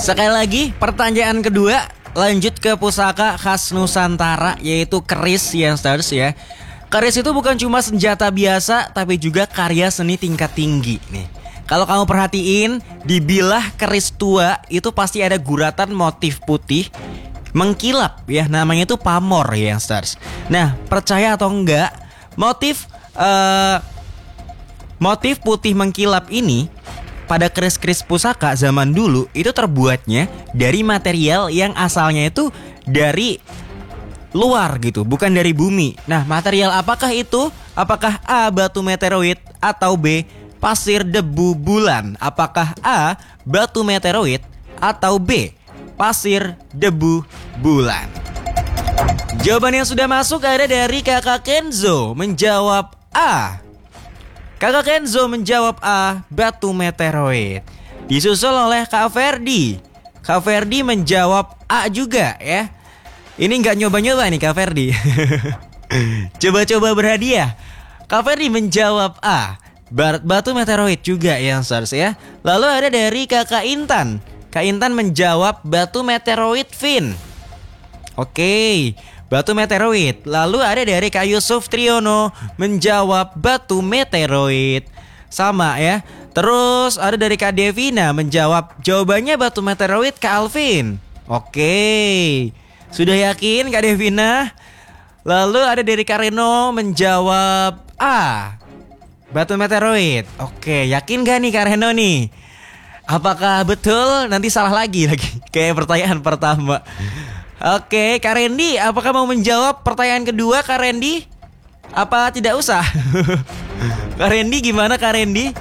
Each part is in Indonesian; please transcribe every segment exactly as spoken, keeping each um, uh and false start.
Sekali lagi pertanyaan kedua, lanjut ke pusaka khas Nusantara yaitu keris youngsters ya. Keris itu bukan cuma senjata biasa tapi juga karya seni tingkat tinggi nih. Kalau kamu perhatiin di bilah keris tua itu pasti ada guratan motif putih mengkilap ya, namanya itu pamor ya youngsters. Nah, percaya atau enggak, motif uh, motif putih mengkilap ini pada keris-keris pusaka zaman dulu itu terbuatnya dari material yang asalnya itu dari luar gitu, bukan dari bumi. Nah, material apakah itu? Apakah A. batu meteoroid atau B. pasir debu bulan? Apakah A. batu meteoroid atau B. pasir debu bulan? Jawaban yang sudah masuk ada dari Kakak Kenzo menjawab A. Kakak Kenzo menjawab A. batu meteoroid. Disusul oleh Kak Ferdi. Kak Ferdi menjawab A juga ya. Ini nggak nyoba-nyoba nih Kak Ferdi. Coba-coba berhadiah. Kak Ferdi menjawab A. Batu meteoroid juga ya youngsters ya. Lalu ada dari Kakak Intan. Kak Intan menjawab batu meteoroid fin. Oke, batu meteoroid. Lalu ada dari Kak Yusuf Triono menjawab batu meteoroid. Sama ya. Terus ada dari Kak Devina menjawab jawabannya batu meteoroid Kak Alvin. Oke, sudah yakin Kak Devina? Lalu ada dari Kak Reno menjawab A. batu meteoroid. Oke, yakin gak nih Kak Reno nih? Apakah betul? Nanti salah lagi lagi kayak pertanyaan pertama. Oke, Kak Randy, apakah mau menjawab pertanyaan kedua Kak Randy? Apa tidak usah? Kak Randy gimana Kak Randy?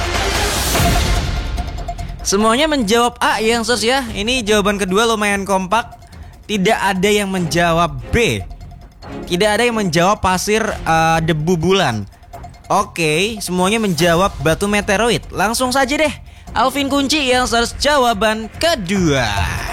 Semuanya menjawab A ya youngsters ya. Ini jawaban kedua lumayan kompak. Tidak ada yang menjawab B. Tidak ada yang menjawab pasir uh, debu bulan. Oke, semuanya menjawab batu meteoroid. Langsung saja deh, Alvin kunci youngsters jawaban kedua.